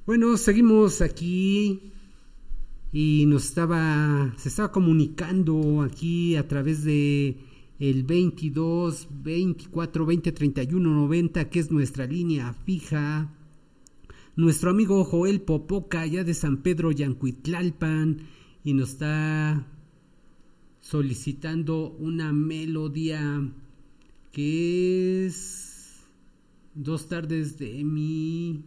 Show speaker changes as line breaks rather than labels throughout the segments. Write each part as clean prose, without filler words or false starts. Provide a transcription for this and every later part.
Bueno, seguimos aquí y se estaba comunicando aquí a través de el 22 24 20 31 90, que es nuestra línea fija. Nuestro amigo Joel Popoca, ya de San Pedro Yancuitlalpan, y nos está solicitando una melodía que es Dos tardes de mi...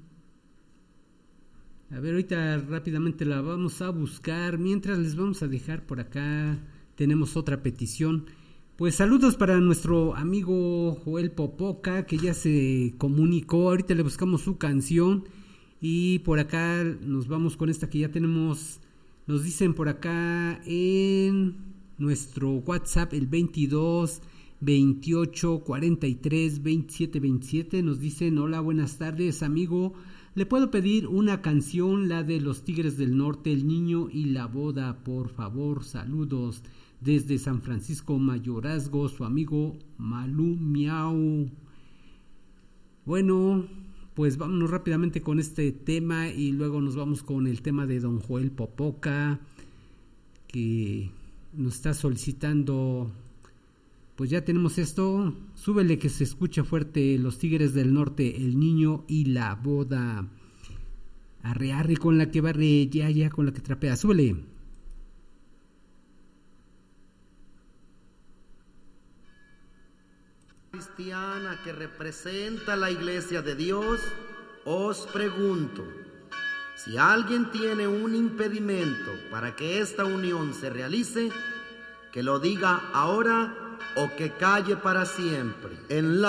A ver, ahorita rápidamente la vamos a buscar. Mientras les vamos a dejar por acá, tenemos otra petición. Pues saludos para nuestro amigo Joel Popoca, que ya se comunicó. Ahorita le buscamos su canción. Y por acá nos vamos con esta que ya tenemos. Nos dicen por acá en nuestro WhatsApp, el 22 28 43 27 27. Nos dicen: hola, buenas tardes, amigo. ¿Le puedo pedir una canción, la de Los Tigres del Norte, El Niño y la Boda, por favor? Saludos desde San Francisco Mayorazgo, su amigo Malú Miau. Bueno, pues vámonos rápidamente con este tema y luego nos vamos con el tema de don Joel Popoca, que nos está solicitando. Pues ya tenemos esto. Súbele que se escucha fuerte. Los Tigres del Norte, El Niño y la Boda. Arre, arre con la que barre, ya con la que trapea. Súbele.
Cristiana que representa la Iglesia de Dios, os pregunto: si alguien tiene un impedimento para que esta unión se realice, que lo diga ahora o que calle para siempre. En la